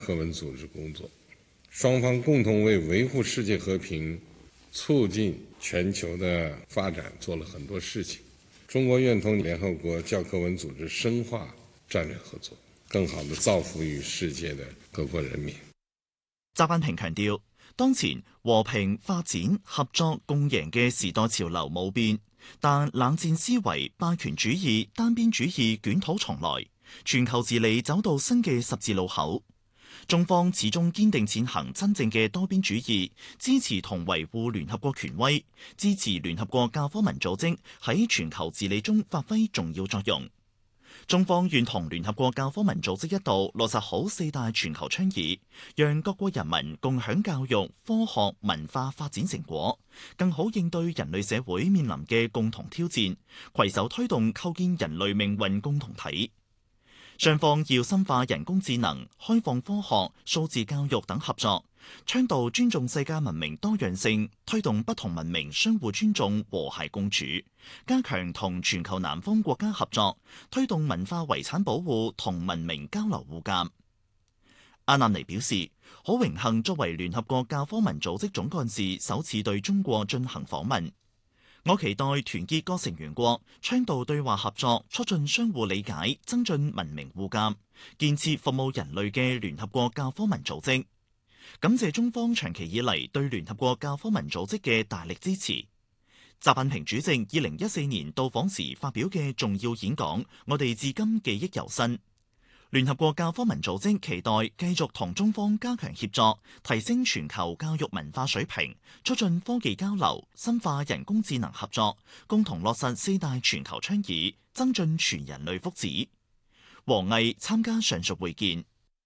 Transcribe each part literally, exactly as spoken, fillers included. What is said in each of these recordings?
科文組織工作，雙方共同為維護世界和平、促進全球的發展做了很多事情。中國願同聯合國教科文組織深化戰略合作，更好地造福於世界的各國人民。 習近平強調，當前和平發展、合作共贏嘅時代潮流冇變，但冷戰思維、霸權主義、單邊主義捲土重來，全球治理走到新嘅十字路口。中方始終堅定踐行真正嘅多邊主義，支持同維護聯合國權威，支持聯合國教科文組織喺全球治理中發揮重要作用。中方願同聯合國教科文組織一道落實好四大全球倡議，讓各國人民共享教育、科學、文化發展成果，更好應對人類社會面臨嘅共同挑戰，攜手推動構建人類命運共同體。雙方要深化人工智能、開放科學、數字教育等合作，倡導尊重世界文明多樣性，推動不同文明相互尊重、和諧共處，加強同全球南方國家合作，推動文化遺產保護同文明交流互鑑。阿南尼表示，好榮幸作為聯合國教科文組織總幹事首次對中國進行訪問。我期待團結各成員國，倡導對話合作，促進相互理解，增進文明互鑑，建設服務人類嘅聯合國教科文組織。感謝中方長期以嚟對聯合國教科文組織嘅大力支持。習近平主席二零一四年到訪時發表嘅重要演講，我哋至今記憶猶新。聯合國教科文組織期待繼續同中方加強協作，提升全球教育文化水平，促進科技交流，深化人工智能合作，共同落實四大全球倡議，增進全人類福祉。王毅參加上述會見。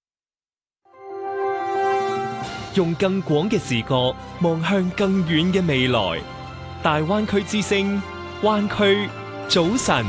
用更廣嘅視角望向更遠嘅未來，大灣區之聲，灣區早晨。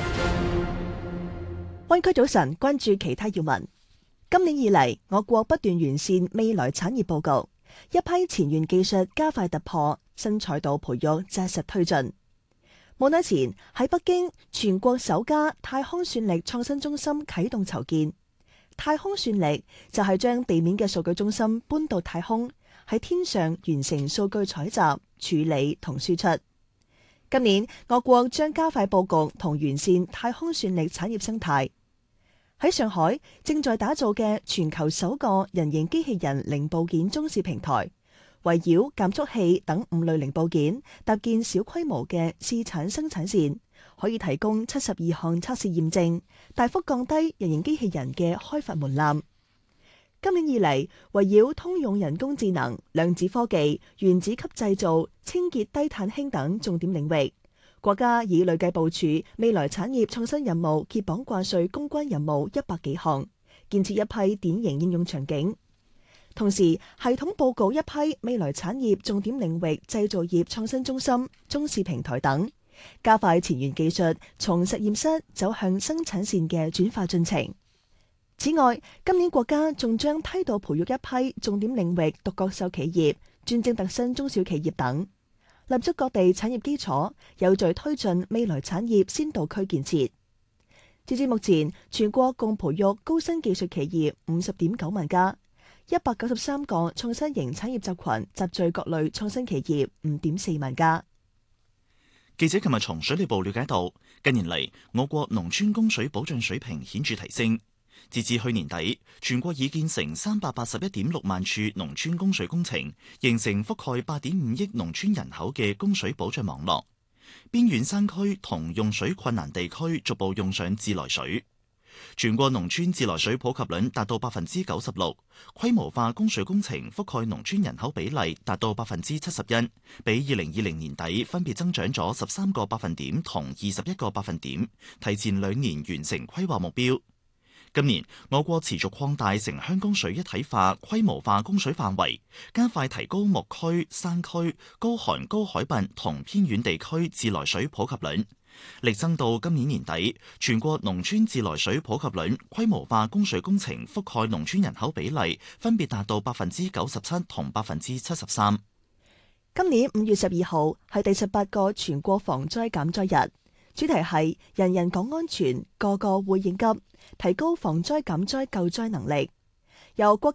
灣區早晨，關注其他要聞。今年以嚟，我國不斷完善未來產業佈局，一批前沿技術加快突破，新賽道培育紮實推進。冇耐前喺北京，全國首家太空算力創新中心啟動籌建。太空算力就係將地面嘅數據中心搬到太空，喺天上完成數據採集、處理同輸出。今年我國將加快佈局同完善太空算力產業生態。喺上海正在打造嘅全球首個人形機器人零部件中試平台，圍繞減速器等五類零部件搭建小規模嘅試產生產線，可以提供七十二項測試驗證，大幅降低人形機器人嘅開發門檻。今年以嚟，圍繞通用人工智能、量子科技、原子級製造、清潔低碳氫等重點領域，國家已累計部署未來產業創新任務揭榜掛帥攻關任務一百幾項，建設一批典型應用場景。同時，系統佈局一批未來產業重點領域製造業創新中心、中試平台等，加快前沿技術從實驗室走向生產線嘅轉化進程。此外，今年國家仲將梯度培育一批重點領域獨角獸企業、專精特新中小企業等，立足各地產業基礎，有序推進未來產業先導區建設。截至目前，全國共培育高新技術企業五十點九萬家，一百九十三個創新型產業集群集聚各類創新企業五點四萬家。 記者琴日從水利部了解到，近年嚟我國農村供水保障水平顯著提升。截至去年底，全國已建成三百八十一點六萬處農村供水工程，形成覆蓋八點五億農村人口嘅供水保障網絡。邊遠山區同用水困難地區逐步用上自來水。全國農村自來水普及率達到百分之九十六，規模化供水工程覆蓋農村人口比例達到百分之七十一，比二零二零年底分別增長咗十三個百分點同二十一個百分點，提前兩年完成規劃目標。今年，我國持續擴大城鄉供水一體化、規模化供水範圍，加快提高牧區、山區、高寒高海拔同偏遠地區自來水普及率，力爭到今年年底，全國農村自來水普及率、規模化供水工程覆蓋農村人口比例分別達到百分之九十七同百分之七十三。 今年五月十二號係第十八個全國防災減災日。主題係人人講安全，個個會應急，提高防災減災救災能力。由國